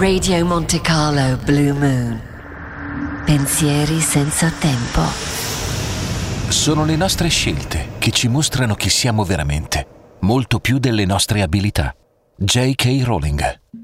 Radio Monte Carlo Blue Moon. Pensieri senza tempo. Sono le nostre scelte che ci mostrano chi siamo veramente, molto più delle nostre abilità. J.K. Rowling.